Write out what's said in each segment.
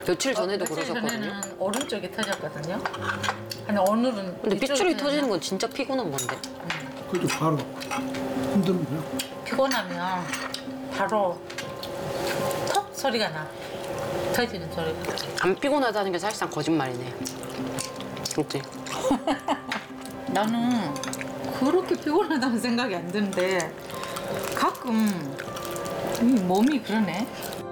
며칠 전에도 며칠 그러셨거든요. 전에는 오른쪽이 터졌거든요. 근데 오늘은 근데 핏줄이 이쪽이 터지는 건 진짜 피곤한 건데. 그래도 바로 힘들면 피곤하면 바로 톡 소리가 나. 터지는 소리가. 안 피곤하다는 게 사실상 거짓말이네. 그렇지? 나는 그렇게 피곤하다는 생각이 안 드는데 가끔 몸이 그러네.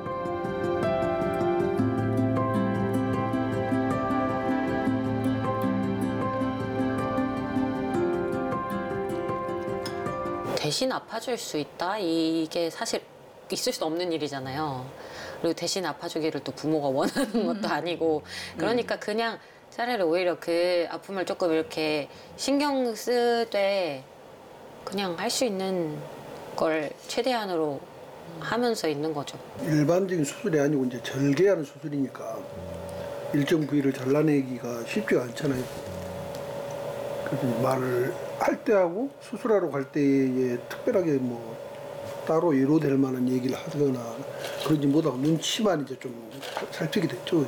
대신 아파줄 수 있다? 이게 사실 있을 수 없는 일이잖아요. 그리고 대신 아파주기를 또 부모가 원하는 것도 아니고 그러니까 그냥 차라리 오히려 그 아픔을 조금 이렇게 신경 쓰되 그냥 할 수 있는 걸 최대한으로 하면서 있는 거죠. 일반적인 수술이 아니고 이제 절개하는 수술이니까 일정 부위를 잘라내기가 쉽지가 않잖아요. 그래서 말을 할 때하고 수술하러 갈 때에 특별하게 뭐 따로 위로될 만한 얘기를 하거나 그런지 못하고 눈치만 이제 좀 살피게 됐죠.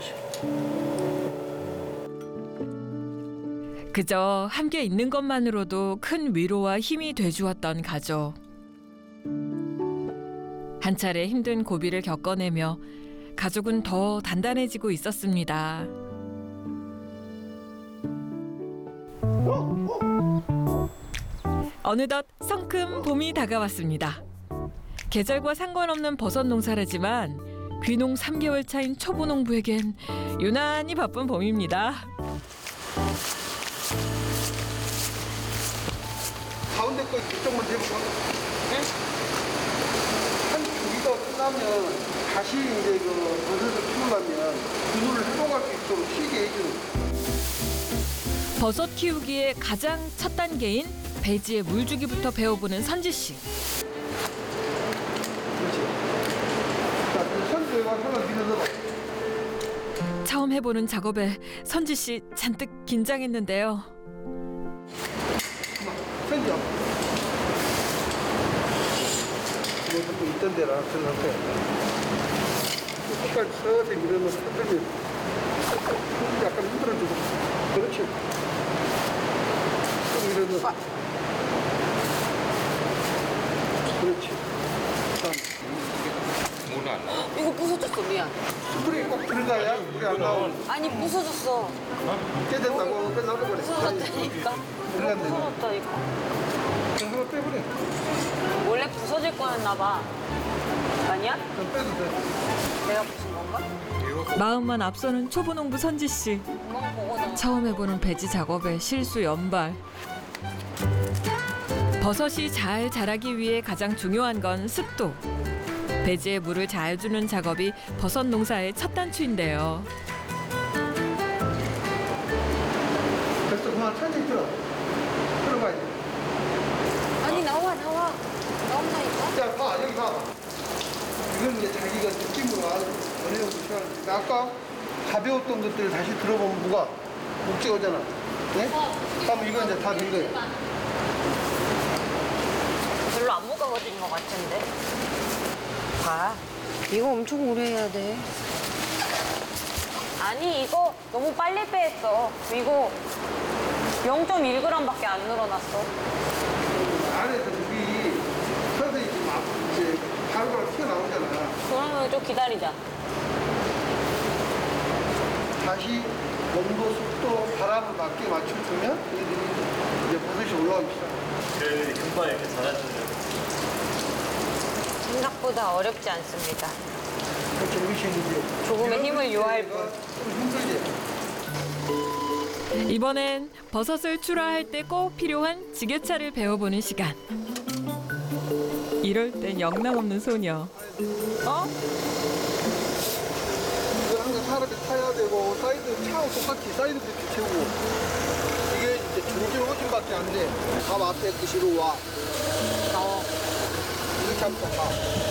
그저 함께 있는 것만으로도 큰 위로와 힘이 돼주었던 가족. 한 차례 힘든 고비를 겪어내며 가족은 더 단단해지고 있었습니다. 어느덧 성큼 봄이 다가왔습니다. 계절과 상관없는 버섯 농사라지만 귀농 3개월 차인 초보 농부에겐 유난히 바쁜 봄입니다. 가운데 거 이쪽만 대볼까? 네? 한 주기가 끝나면 다시 이제 그 버섯을 키우려면 그물을 회복할 수 있도록 쉬게 해주는. 버섯 키우기의 가장 첫 단계인 배지에 물주기부터 배워보는 선지 씨. 그렇지. 자, 그 선수가 하나 밀어넣어. 처음 해보는 작업에 선지 씨 잔뜩 긴장했는데요. 선지야. 이거 좀 있던 데라 들어갈 거야. 끝까지 서서히 밀어넣어. 터뜨리면 약간 흔들어주고. 그렇지. 좀 밀어넣어. 그렇지. 이거 부서졌어, 미안. 스프링이 꼭 들어가야 물이 안 나오는. 아니, 부서졌어. 깨졌다고 끝나버려. 부서졌다니까. 들어갔네. 부서졌다니까. 그거 빼버려. 원래 부서질 거였나 봐. 아니야? 그럼 빼도 돼. 내가 부순 건가? 마음만 앞서는 초보 농부 선지 씨. 구멍 보고는 처음 해보는 배지 작업에 실수 연발. 버섯이 잘 자라기 위해 가장 중요한 건 습도. 배지에 물을 잘 주는 작업이 버섯 농사의 첫 단추인데요. 됐어. 그만 천천히 들어. 들어가야 돼. 아니, 나와. 나온다니까? 자, 봐. 여기 봐. 이건 이제 자기가 느낌으로 어느 정도 시간을. 아까 가벼웠던 것들을 다시 들어보면 뭐가? 목재오잖아. 네? 그럼 이건 이제 다 된 거예요. 별로 안 무거워진 것 같은데. 봐. 이거 엄청 오래 해야 돼. 아니, 이거 너무 빨리 빼했어. 이거 0.1g밖에 안 늘어났어. 안에서 물이 서서히 이제 바로바로 튀어나오잖아. 그러면 좀 기다리자. 다시 온도, 습도, 바람을 맞게 맞춰주면 얘들이 이제 버섯이 올라가기 시작해. 금방 이렇게 자라주는. 생각보다 어렵지 않습니다. 그렇죠. 이것이 이제 조금의 힘을 요할 뿐. 좀 힘들지. 이번엔 버섯을 출하할 때 꼭 필요한 지게차를 배워보는 시간. 이럴 땐 영락없는 소녀. 어? 이거 항상 사람이 타야 되고 사이드 차하고 똑같이 사이드 브레이크 채우고 이게 이제 중질 호진밖에 안 돼. 밥 앞에 드시러 와. 이렇게 하면 가.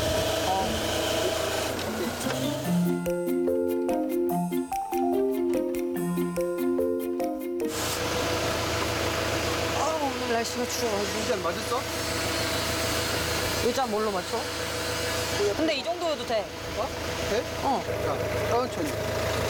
날씨가 추워가지고. 진짜 맞았어? 의자 뭘로 맞춰? 근데 이 정도 돼. 돼? 어. 자, 천천히.